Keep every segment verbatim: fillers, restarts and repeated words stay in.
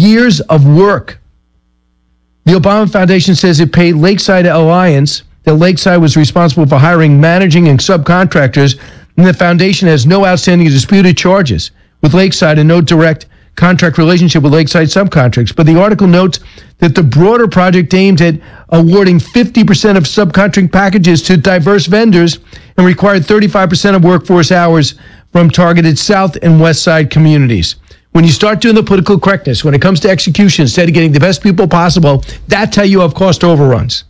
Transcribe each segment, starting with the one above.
years of work. The Obama Foundation says it paid Lakeside Alliance, that Lakeside was responsible for hiring, managing, and subcontractors, and the foundation has no outstanding disputed charges with Lakeside and no direct contract relationship with Lakeside subcontractors. But the article notes that the broader project aimed at awarding fifty percent of subcontracting packages to diverse vendors and required thirty-five percent of workforce hours from targeted South and West Side communities. When you start doing the political correctness, when it comes to execution, instead of getting the best people possible, that's how you have cost overruns.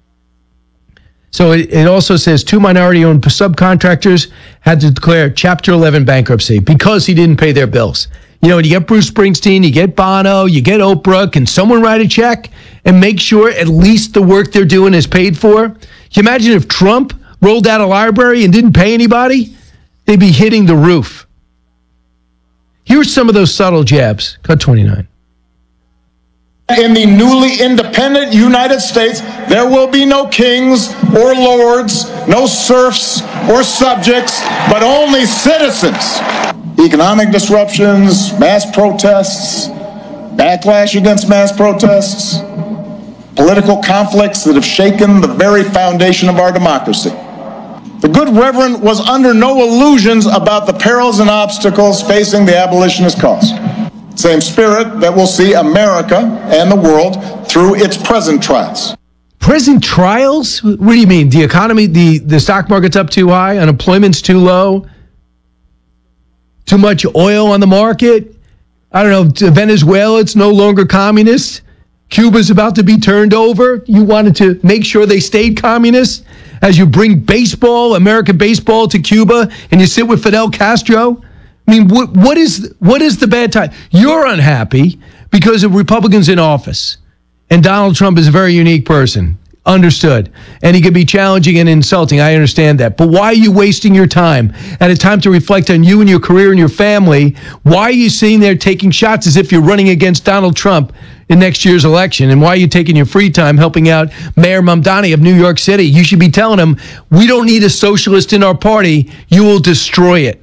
So it, it also says two minority-owned subcontractors had to declare Chapter eleven bankruptcy because he didn't pay their bills. You know, you get Bruce Springsteen, you get Bono, you get Oprah. Can someone write a check and make sure at least the work they're doing is paid for? Can you imagine if Trump rolled out a library and didn't pay anybody? They'd be hitting the roof. Here's some of those subtle jabs. Cut twenty-nine. In the newly independent United States, there will be no kings or lords, no serfs or subjects, but only citizens. Economic disruptions, mass protests, backlash against mass protests, political conflicts that have shaken the very foundation of our democracy. The good Reverend was under no illusions about the perils and obstacles facing the abolitionist cause. Same spirit that will see America and the world through its present trials. Present trials? What do you mean? The economy, the, the stock market's up too high, unemployment's too low, too much oil on the market? I don't know, Venezuela, it's no longer communist. Cuba's about to be turned over. You wanted to make sure they stayed communist as you bring baseball, American baseball to Cuba, and you sit with Fidel Castro? I mean, what what is what is the bad time? You're unhappy because of Republicans in office. And Donald Trump is a very unique person. Understood. And he can be challenging and insulting. I understand that. But why are you wasting your time at a time to reflect on you and your career and your family? Why are you sitting there taking shots as if you're running against Donald Trump in next year's election? And why are you taking your free time helping out Mayor Mamdani of New York City? You should be telling him, we don't need a socialist in our party. You will destroy it.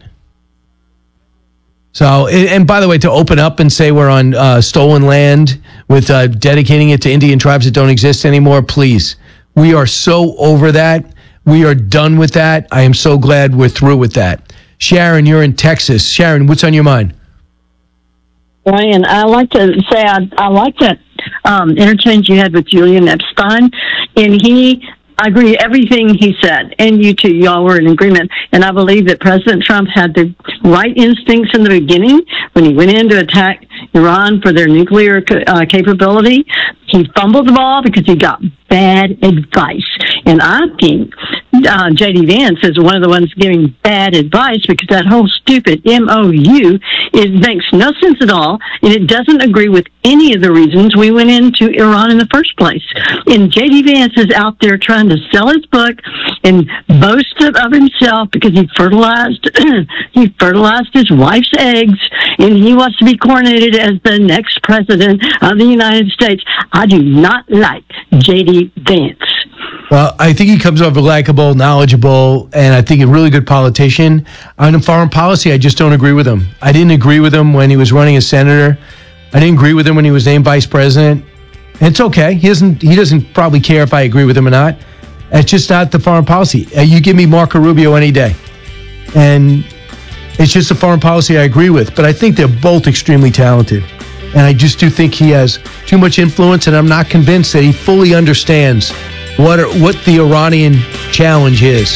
So, and by the way, to open up and say we're on uh, stolen land with uh, dedicating it to Indian tribes that don't exist anymore, please. We are so over that. We are done with that. I am so glad we're through with that. Sharon, you're in Texas. Sharon, what's on your mind? Ryan, I like to say I, I like that um, interchange you had with Julian Epstein, and he I agree with everything he said, and you two, y'all were in agreement. And I believe that President Trump had the right instincts in the beginning when he went in to attack Iran for their nuclear uh, capability. He fumbled the ball because he got bad advice. And I think uh, J D Vance is one of the ones giving bad advice because that whole stupid M O U it makes no sense at all, and it doesn't agree with any of the reasons we went into Iran in the first place. And J D Vance is out there trying to sell his book and boast of, of himself because he fertilized he fertilized his wife's eggs, and he wants to be coronated as the next president of the United States. I do not like J D Vance. Well, I think he comes off likable, knowledgeable, and I think a really good politician. On foreign policy, I just don't agree with him. I didn't agree with him when he was running as senator. I didn't agree with him when he was named vice president. And it's okay. He doesn't, he doesn't probably care if I agree with him or not. It's just not the foreign policy. Uh, you give me Marco Rubio any day. And it's just a foreign policy I agree with. But I think they're both extremely talented. And I just do think he has too much influence, and I'm not convinced that he fully understands what are, what the Iranian challenge is.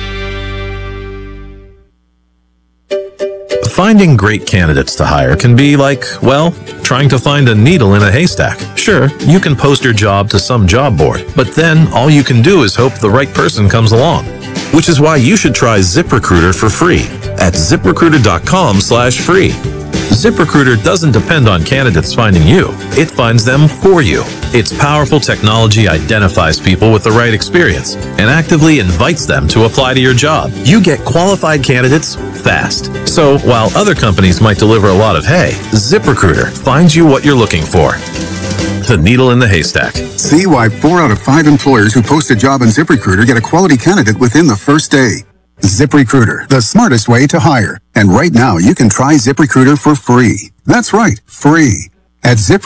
Finding great candidates to hire can be like, well, trying to find a needle in a haystack. Sure, you can post your job to some job board, but then all you can do is hope the right person comes along. Which is why you should try ZipRecruiter for free at ZipRecruiter.com slash free. ZipRecruiter doesn't depend on candidates finding you. It finds them for you. Its powerful technology identifies people with the right experience and actively invites them to apply to your job. You get qualified candidates fast. So while other companies might deliver a lot of hay, ZipRecruiter finds you what you're looking for. The needle in the haystack. See why four out of five employers who post a job on ZipRecruiter get a quality candidate within the first day. ZipRecruiter, the smartest way to hire. And right now, you can try ZipRecruiter for free. That's right, free. At Zip